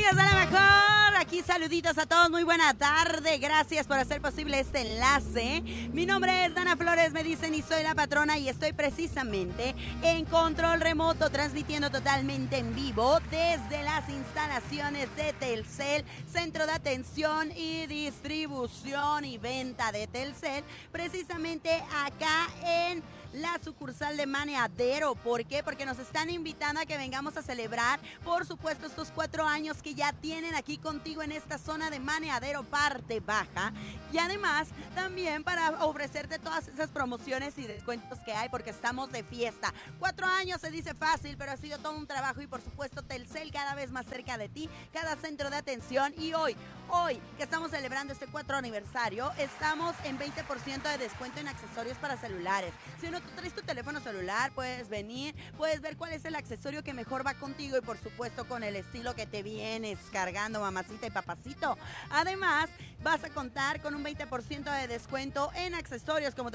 amigos de la mejor, aquí saluditos a todos, muy buena tarde, gracias por hacer posible este enlace. Mi nombre es Dana Flores, me dicen, y soy la patrona y estoy precisamente en control remoto, transmitiendo totalmente en vivo desde las instalaciones de Telcel, centro de atención y distribución y venta de Telcel, precisamente acá en la sucursal de Maneadero. ¿Por qué? Porque nos están invitando a que vengamos a celebrar, por supuesto, estos 4 años que ya tienen aquí contigo en esta zona de Maneadero parte baja, y además también para ofrecerte todas esas promociones y descuentos que hay, porque estamos de fiesta. 4 años se dice fácil, pero ha sido todo un trabajo, y por supuesto Telcel cada vez más cerca de ti, cada centro de atención. Y hoy que estamos celebrando este 4 aniversario, estamos en 20% de descuento en accesorios para celulares. Si no tú traes tu teléfono celular, puedes venir, puedes ver cuál es el accesorio que mejor va contigo, y por supuesto con el estilo que te vienes cargando, mamacita y papacito. Además, vas a contar con un 20% de descuento en accesorios como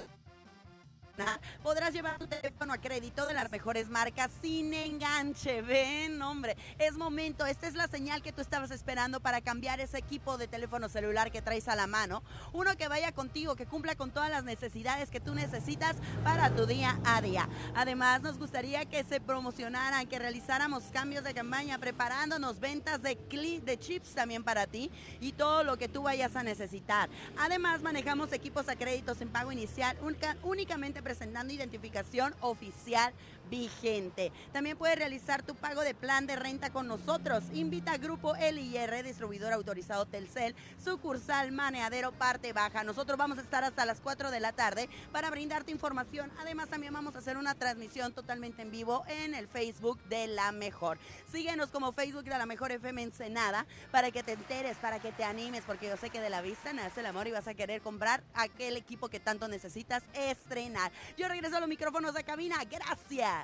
podrás llevar tu teléfono a crédito de las mejores marcas sin enganche. Ven, hombre, es momento. Esta es la señal que tú estabas esperando para cambiar ese equipo de teléfono celular que traes a la mano. Uno que vaya contigo, que cumpla con todas las necesidades que tú necesitas para tu día a día. Además, nos gustaría que se promocionaran, que realizáramos cambios de campaña, preparándonos ventas de chips también para ti y todo lo que tú vayas a necesitar. Además, manejamos equipos a créditos en pago inicial, únicamente presentando identificación oficial vigente. También puedes realizar tu pago de plan de renta con nosotros. Invita a Grupo LIR, distribuidor autorizado Telcel, sucursal Maneadero parte baja. Nosotros vamos a estar hasta las 4 de la tarde para brindarte información. Además, también vamos a hacer una transmisión totalmente en vivo en el Facebook de La Mejor. Síguenos como Facebook de La Mejor FM Ensenada para que te enteres, para que te animes, porque yo sé que de la vista nace el amor y vas a querer comprar aquel equipo que tanto necesitas estrenar. Yo regreso a los micrófonos de cabina. Gracias.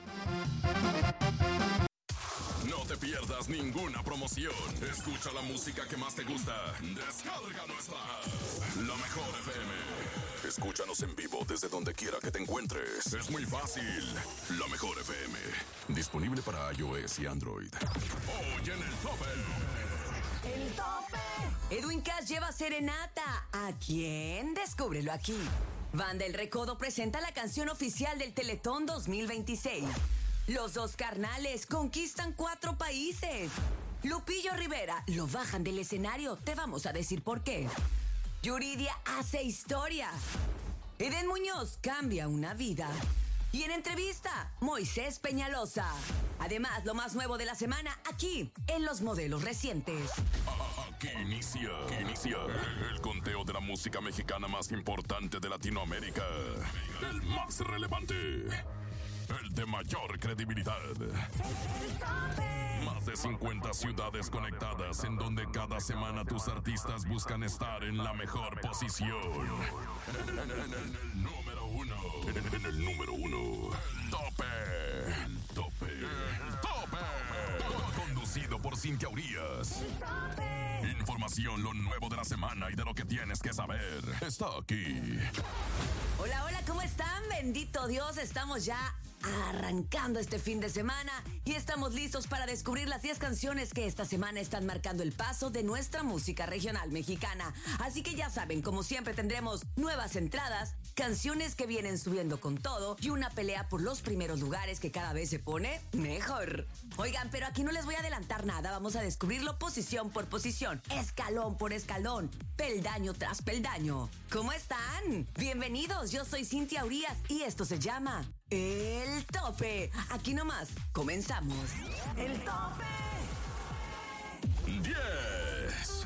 No te pierdas ninguna promoción. Escucha la música que más te gusta. Descarga nuestra app, La Mejor FM. Escúchanos en vivo desde donde quiera que te encuentres. Es muy fácil. La Mejor FM. Disponible para iOS y Android. Hoy en el tope. El tope. Edwin Cass lleva serenata. ¿A quién? Descúbrelo aquí. Banda El Recodo presenta la canción oficial del Teletón 2026. Los dos carnales conquistan 4 países. Lupillo Rivera lo bajan del escenario. Te vamos a decir por qué. Yuridia hace historia. Eden Muñoz cambia una vida. Y en entrevista, Moisés Peñalosa. Además, lo más nuevo de la semana aquí, en los modelos recientes. Aquí inicia el conteo de la música mexicana más importante de Latinoamérica. El más relevante. El de mayor credibilidad. Más de 50 ciudades conectadas en donde cada semana tus artistas buscan estar en la mejor posición. En el número uno. En el número uno. El tope. El tope. El tope. Conducido por Cintia Urias. Información, lo nuevo de la semana y de lo que tienes que saber. Está aquí. Hola, hola, ¿cómo están? Bendito Dios, estamos ya arrancando este fin de semana y estamos listos para descubrir las 10 canciones que esta semana están marcando el paso de nuestra música regional mexicana. Así que ya saben, como siempre tendremos nuevas entradas, canciones que vienen subiendo con todo y una pelea por los primeros lugares que cada vez se pone mejor. Oigan, pero aquí no les voy a adelantar nada, vamos a descubrirlo posición por posición, escalón por escalón, peldaño tras peldaño. ¿Cómo están? Bienvenidos, yo soy Cintia Urias y esto se llama El Tope. Aquí nomás, comenzamos. El Tope. 10.